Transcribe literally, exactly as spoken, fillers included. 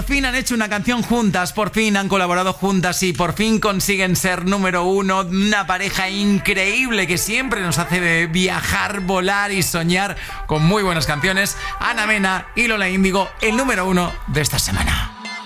fin han hecho una canción juntas, por fin han colaborado juntas y por fin consiguen ser número uno. Una pareja increíble que siempre nos hace viajar, volar y soñar con muy buenas canciones. Ana Mena y Lola Índigo, el número uno de esta semana.